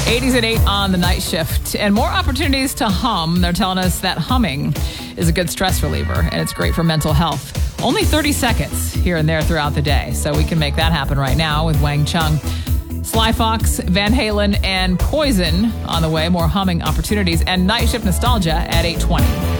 80s at 8 on the night shift. And more opportunities to hum. They're telling us that humming is a good stress reliever, and it's great for mental health. Only 30 seconds here and there throughout the day. So we can make that happen right now with Wang Chung. Sly Fox, Van Halen, and Poison on the way. More humming opportunities and night shift nostalgia at 8:20.